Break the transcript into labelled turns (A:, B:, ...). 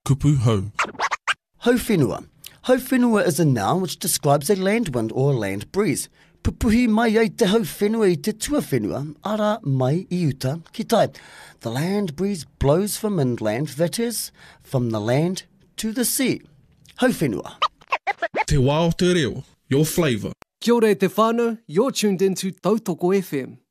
A: kupu hau.
B: Hauwhenua. Hauwhenua is a noun which describes a land wind or land breeze. Pupuhi mai ai te hauwhenua I te tuawhenua, ara mai I uta ki tai. The land breeze blows from inland, that is, from the land to the sea. Hauwhenua.
A: Te wā o te reo, your flavour.
C: Kia ora e te whānau, you're tuned into Tautoko FM.